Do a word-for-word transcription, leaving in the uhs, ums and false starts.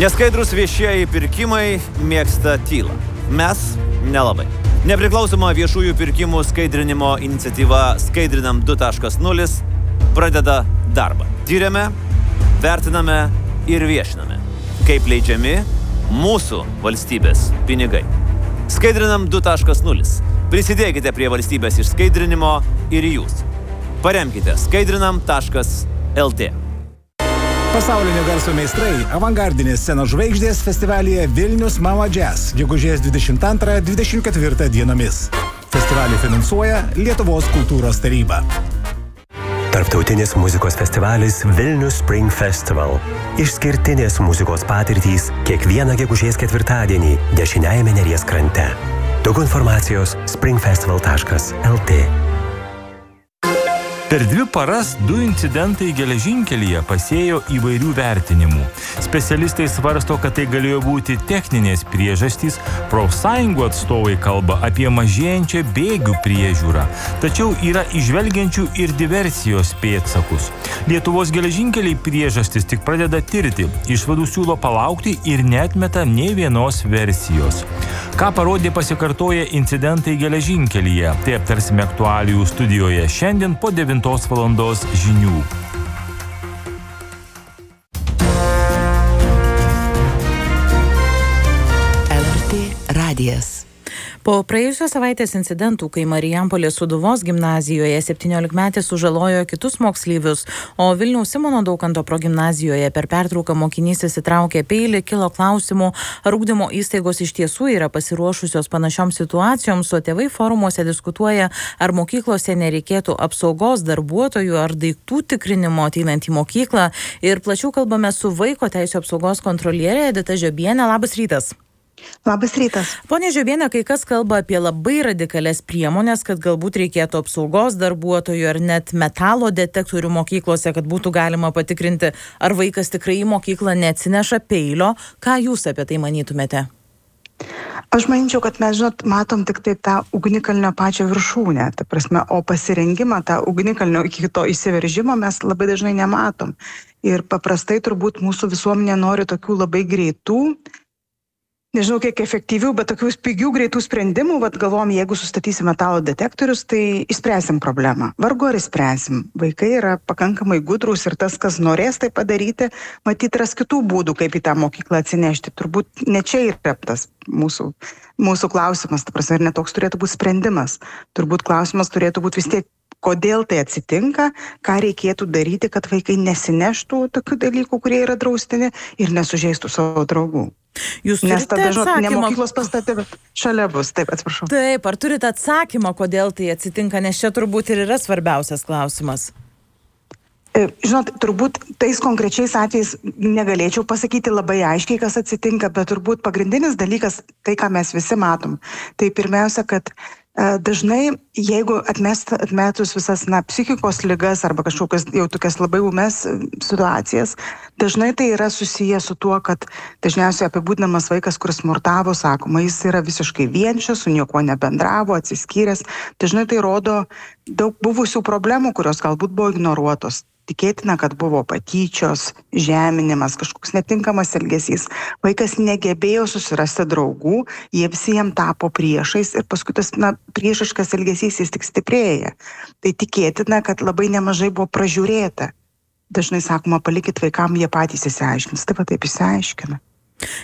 Neskaidrus viešieji pirkimai mėgsta tylą. Mes nelabai. Nepriklausoma viešųjų pirkimų skaidrinimo iniciatyva Skaidrinam du taškas nulis pradeda darbą. Tyrėme, vertiname ir viešiname, kaip leidžiami mūsų valstybės pinigai. Skaidrinam du taškas nulis. Prisidėkite prie valstybės išskaidrinimo ir jūs. Paremkite skaidrinam taškas lt. Pasaulinio garso meistrai avangardinės scenos žvaigždės festivalyje Vilnius Mama Jazz gegužės dvidešimt antrą dvidešimt ketvirtą dienomis. Festivalį finansuoja Lietuvos kultūros taryba. Tarptautinis muzikos festivalis Vilnius Spring Festival. Išskirtinės muzikos patirtys kiekvieną gegužės ketvirtadienį dešiniajame Neries krante. Daugiau informacijos springfestival taškas lt. Per dvi paras du incidentai geležinkelyje pasėjo įvairių vertinimų. Specialistai svarsto, kad tai galėjo būti techninės priežastys, profsąjungų atstovai kalba apie mažėjančią bėgių priežiūrą. Tačiau yra įžvelgiančių ir diversijos pėdsakus. Lietuvos geležinkeliai priežastis tik pradeda tirti, išvadų siūlo palaukti ir neatmeta nei vienos versijos. Ką parodė pasikartoję incidentai geležinkelyje, tai aptarsime aktualijų studijoje šiandien po devintos valandos žinių. L R T radijas. Po praėjusios savaitės incidentų, kai Marijampolės Sūduvos gimnazijoje septyniolikmetis sužalojo kitus moksleivius, o Vilniaus Simono Daukanto progimnazijoje per pertrauką mokinys įsitraukė peilį, kilo klausimų, ar ugdymo įstaigos iš tiesų yra pasiruošusios panašioms situacijoms, o tėvai forumuose diskutuoja, ar mokyklose nereikėtų apsaugos darbuotojų ar daiktų tikrinimo ateinant į mokyklą. Ir plačiau kalbame su vaiko teisių apsaugos kontrolierė Edita Žiobienė. Labas rytas. Labas rytas. Pone Žiobienė, kai kas kalba apie labai radikalias priemonės, kad galbūt reikėtų apsaugos darbuotojų ar net metalo detektorių mokyklose, kad būtų galima patikrinti, ar vaikas tikrai į mokyklą neatsineša peilio. Ką jūs apie tai manytumėte? Aš manyčiau, kad mes, žinot, matom tik tai tą ugnikalnio pačią viršūnę, ta prasme, o pasirengimą tą ugnikalnio iki to įsiveržimo mes labai dažnai nematom. Ir paprastai turbūt mūsų visuomenė nori tokių labai greitų, nežinau kiek efektyvių, bet tokių pigių greitų sprendimų, vat galvom, jeigu sustatysim metalo detektorius, tai išspręsim problemą. Vargu ar išspręsim. Vaikai yra pakankamai gudrūs ir tas, kas norės tai padaryti, matyt, ras kitų būdų, kaip į tą mokyklą atsinešti. Turbūt ne čia yra tas mūsų, mūsų klausimas, ta prasme, ir netoks turėtų būti sprendimas. Turbūt klausimas turėtų būti vis tiek, kodėl tai atsitinka, ką reikėtų daryti, kad vaikai nesineštų tokių dalykų, kurie yra draustini ir nesužeistų savo draugų. Jūs turite Nes tada, žinot, ne atsakymą? mokyklos pastate, bet šalia bus. Taip, atsiprašau. Taip, ar turite atsakymą, kodėl tai atsitinka, nes čia turbūt ir yra svarbiausias klausimas. Žinot, turbūt tais konkrečiais atvejais negalėčiau pasakyti labai aiškiai, kas atsitinka, bet turbūt pagrindinis dalykas, tai ką mes visi matom, tai pirmiausia, kad dažnai, jeigu atmest, atmetus visas na, psichikos ligas arba kažkokias jau tokias labai ūmes situacijas, dažnai tai yra susiję su tuo, kad dažniausiai apibūdinamas vaikas, kuris smurtavo, sakoma, jis yra visiškai vienišas, su niekuo nebendravo, atsiskyręs. Dažnai tai rodo daug buvusių problemų, kurios galbūt buvo ignoruotos. Tikėtina, kad buvo patyčios, žeminimas, kažkoks netinkamas elgesys. Vaikas negebėjo susirasti draugų, jie visi jam tapo priešais ir paskui tas na, priešiškas elgesys jis tik stiprėja. Tai tikėtina, kad labai nemažai buvo pražiūrėta. Dažnai sakoma, palikit vaikam, jie patys įsiaiškins. Taip pat taip įsiaiškina.